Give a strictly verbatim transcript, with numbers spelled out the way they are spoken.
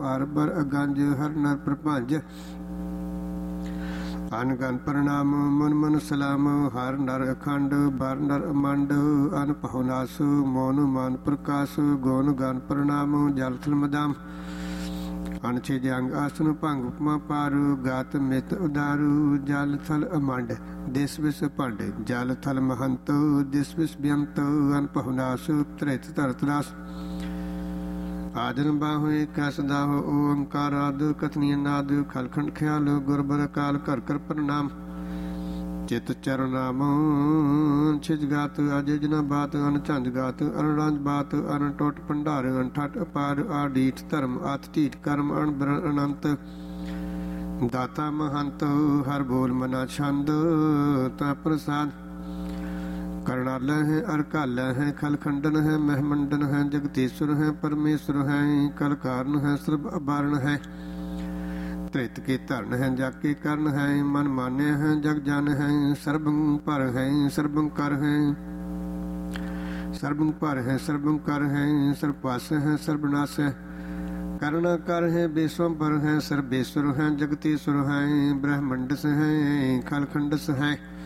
ਹਰ ਬਰ ਅਗੰਜ ਹਰ ਨਰ ਪ੍ਰਭੰਜ ਅਨ ਗਨ ਪ੍ਰਣਾਮ ਮਨ ਮਨ ਸਲਾਮ ਹਰ ਨਰ ਅਖੰਡ ਬਰ ਨਰ ਅਮੰਡ ਅਨ ਪਹੁ ਨਾਸ ਮੋਨ ਮਨ ਪ੍ਰਕਾਸ਼ ਗੁਣ ਗਨ ਪ੍ਰਣਾਮ ਜਲ ਥਲ ਮਦਾਮ ਅਨ ਛੇ ਜੰਗ ਆਸਨ ਭੰਗ ਉਪਮਾ ਪਾਰੂ ਗਾਤ ਮਿਤ ਉਦਾਰੂ ਜਲ ਥਲ ਅਮੰਡ ਦਿਸ ਵਿਸ ਭੰਡ ਜਲ ਥਲ ਮਹੰਤ ਦਿਸ ਵਿਸ ਬਿਅੰਤ ਅਨ ਪਹੁ ਨਾਸ ਤ੍ਰਿਤ ਧਰਤ ਨਾਸ ਆਜਨ ਬਾਹੋਏ ਕੈਸਦਾ ਹੋ ਓੰਕਾਰ ਆਦ ਕਥਨੀ ਨਾਦ ਖਲਖੰਡ ਖਿਆਲ ਗੁਰਬਰ ਕਾਲ ਕਰ ਕਰ ਪ੍ਰਣਾਮ ਚਿਤ ਚਰਨ ਨਾਮ ਛਿਜ ਗਾਤ ਅਜ ਜਨਾ ਬਾਤ ਅਨ ਝੰਜ ਗਾਤ ਅਨ ਰੰਜ ਬਾਤ ਅਨ ਟੋਟ ਭੰਡਾਰ ਅਨ ਠਟ ਅਪਾਰ ਆਡੀਠ ਧਰਮ ਅਤ ਢੀਠ ਕਰਮ ਅਣ ਬਰਨ ਅਨੰਤ ਦਾਤਾ ਮਹੰਤ ਹਰ ਬੋਲ ਮਨਾ ਛੰਦ ਤਾ ਪ੍ਰਸਾਦ करणाल है अरकाल है खलखंडन है महमंडन है जगदीश्वर है परमेश्वर है कल कारण है सर्व अबारण है त्रित के धरण है जग के करण है मन मान्य है जग जान है सर्वं पर है सर्वं कर है सर्वं पर है सर्वं कर है सर्वपास है सर्वनाश है करुणा कर है विश्वम्भर है सर्वेश्वर है जगदीश्वर है ब्रह्मंडस है खलखंडस है